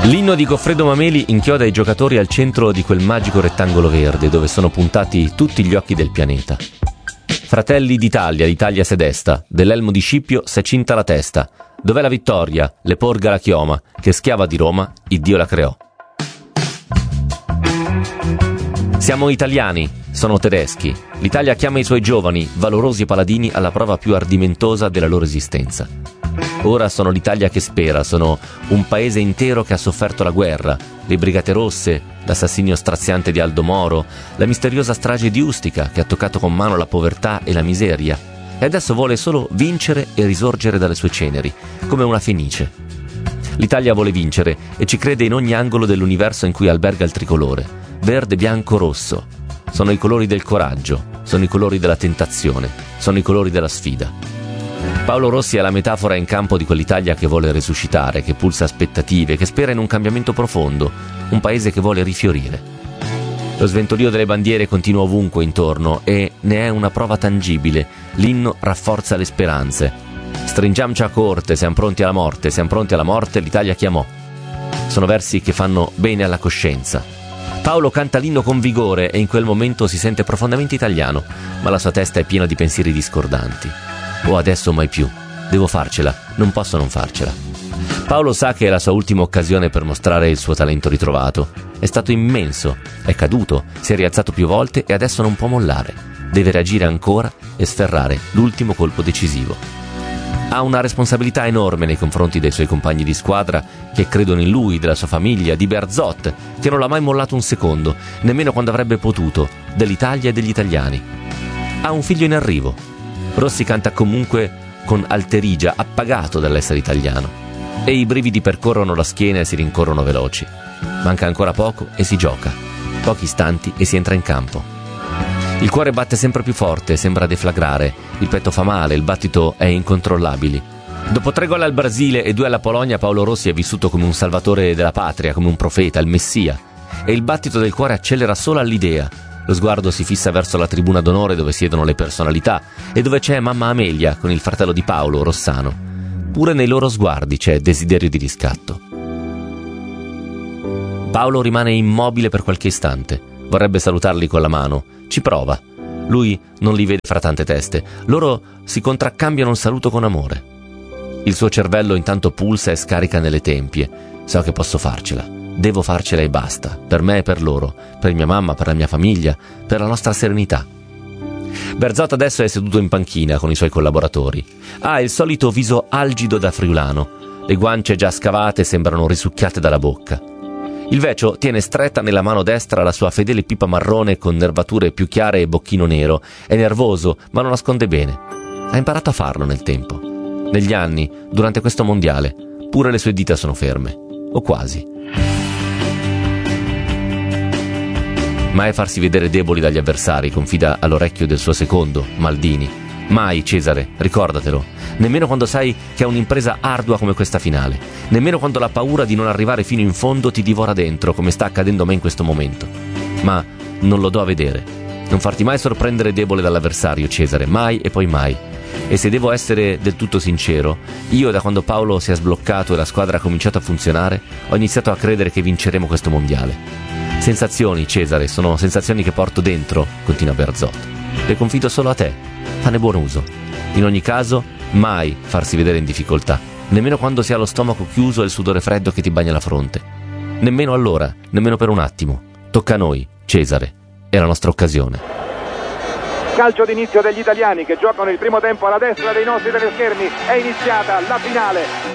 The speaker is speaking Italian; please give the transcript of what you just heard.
L'inno di Goffredo Mameli inchioda i giocatori al centro di quel magico rettangolo verde dove sono puntati tutti gli occhi del pianeta. Fratelli d'Italia, l'Italia s'è desta, dell'elmo di Scipio s'è cinta la testa. Dov'è la vittoria? Le porga la chioma, che schiava di Roma, Iddio la creò. Siamo italiani, sono tedeschi. L'Italia chiama i suoi giovani, valorosi paladini alla prova più ardimentosa della loro esistenza. Ora sono l'Italia che spera, sono un paese intero che ha sofferto la guerra, le Brigate Rosse, l'assassinio straziante di Aldo Moro, la misteriosa strage di Ustica che ha toccato con mano la povertà e la miseria e adesso vuole solo vincere e risorgere dalle sue ceneri, come una fenice. L'Italia vuole vincere e ci crede in ogni angolo dell'universo in cui alberga il tricolore, verde, bianco, rosso. Sono i colori del coraggio, sono i colori della tentazione, sono i colori della sfida. Paolo Rossi è la metafora in campo di quell'Italia che vuole resuscitare, che pulsa aspettative, che spera in un cambiamento profondo, un paese che vuole rifiorire. Lo sventolio delle bandiere continua ovunque intorno e ne è una prova tangibile. L'inno rafforza le speranze. Stringiamoci a corte, siamo pronti alla morte, l'Italia chiamò. Sono versi che fanno bene alla coscienza. Paolo canta l'inno con vigore e in quel momento si sente profondamente italiano, ma la sua testa è piena di pensieri discordanti. Oh, adesso o mai più. Devo farcela, non posso non farcela. Paolo sa che è la sua ultima occasione per mostrare il suo talento ritrovato. È stato immenso, è caduto, si è rialzato più volte e adesso non può mollare. Deve reagire ancora e sferrare l'ultimo colpo decisivo. Ha una responsabilità enorme nei confronti dei suoi compagni di squadra che credono in lui, della sua famiglia, di Bearzot, che non l'ha mai mollato un secondo, nemmeno quando avrebbe potuto, dell'Italia e degli italiani. Ha un figlio in arrivo. Rossi canta comunque con alterigia, appagato dall'essere italiano. E i brividi percorrono la schiena e si rincorrono veloci. Manca ancora poco e si gioca. Pochi istanti e si entra in campo. Il cuore batte sempre più forte, sembra deflagrare. Il petto fa male, il battito è incontrollabile. Dopo 3 gol al Brasile e 2 alla Polonia, Paolo Rossi è vissuto come un salvatore della patria, come un profeta, il Messia. E il battito del cuore accelera solo all'idea. Lo sguardo si fissa verso la tribuna d'onore dove siedono le personalità e dove c'è mamma Amelia con il fratello di Paolo, Rossano. Pure nei loro sguardi c'è desiderio di riscatto. Paolo rimane immobile per qualche istante. Vorrebbe salutarli con la mano. Ci prova. Lui non li vede fra tante teste. Loro si contraccambiano un saluto con amore. Il suo cervello intanto pulsa e scarica nelle tempie. So che posso farcela. Devo farcela e basta, per me e per loro, per mia mamma, per la mia famiglia, per la nostra serenità. Bearzot adesso è seduto in panchina con i suoi collaboratori. Ha il solito viso algido da friulano, le guance già scavate sembrano risucchiate dalla bocca. Il vecchio tiene stretta nella mano destra la sua fedele pipa marrone con nervature più chiare e bocchino nero. È nervoso, ma lo nasconde bene. Ha imparato a farlo nel tempo. Negli anni, durante questo mondiale, pure le sue dita sono ferme, o quasi. Mai farsi vedere deboli dagli avversari, confida all'orecchio del suo secondo, Maldini. Mai, Cesare, ricordatelo. Nemmeno quando sai che è un'impresa ardua come questa finale. Nemmeno quando la paura di non arrivare fino in fondo ti divora dentro, come sta accadendo a me in questo momento. Ma non lo do a vedere. Non farti mai sorprendere debole dall'avversario, Cesare, mai e poi mai. E se devo essere del tutto sincero, io da quando Paolo si è sbloccato e la squadra ha cominciato a funzionare, ho iniziato a credere che vinceremo questo mondiale. Sensazioni, Cesare, sono sensazioni che porto dentro, continua Bearzot. Le confido solo a te. Fanne buon uso. In ogni caso, mai farsi vedere in difficoltà, nemmeno quando si ha lo stomaco chiuso e il sudore freddo che ti bagna la fronte. Nemmeno allora, nemmeno per un attimo. Tocca a noi, Cesare. È la nostra occasione. Calcio d'inizio degli italiani che giocano il primo tempo alla destra dei nostri teleschermi. È iniziata la finale.